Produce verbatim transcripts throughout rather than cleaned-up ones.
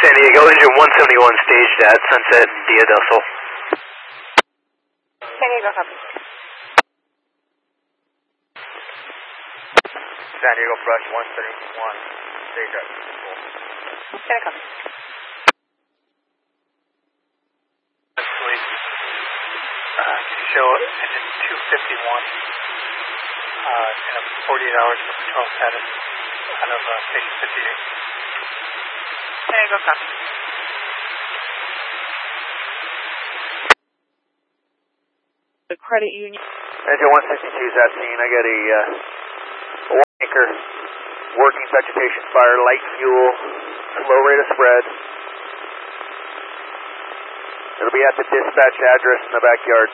San Diego, engine one seventy-one staged at Sunset and Dia del Sol. San Diego, copy. San Diego, Brush one seventy-one staged at Sol. San Diego, copy. Uh, show engine two fifty-one uh, in a forty-eight hours for patrol status out of uh, station fifty-eight. San Diego, copy. The credit union. Engine one sixty-two is at scene. I got a, uh, a one anchor, working vegetation fire, light fuel, slow rate of spread. It'll be at the dispatch address in the backyard.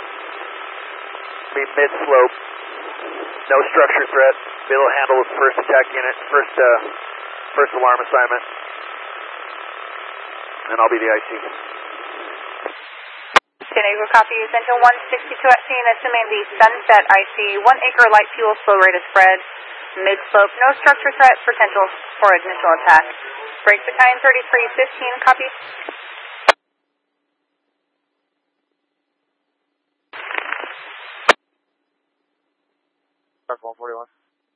Be mid-slope. No structure threat. Be able to handle with first attack unit, first uh, first alarm assignment. And I'll be the I C. San Diego, copy. Engine one sixty-two at scene, assuming the Sunset I C. One acre light fuel, slow rate of spread. Mid-slope. No structure threat. Potential for initial attack. Break battalion thirty-three fifteen, copy. one forty-one.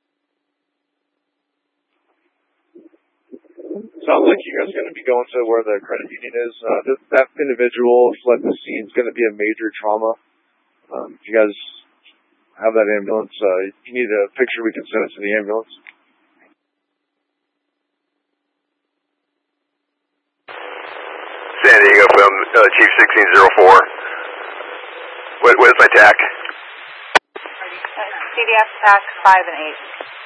Sounds like you guys are going to be going to where the credit union is. Uh, this, that individual fled the scene is going to be a major trauma. Um, if you guys have that ambulance, uh, if you need a picture, we can send it to the ambulance. San Diego from uh, Chief sixteen oh four. What, what is my T A C? C D F T A C five and eight.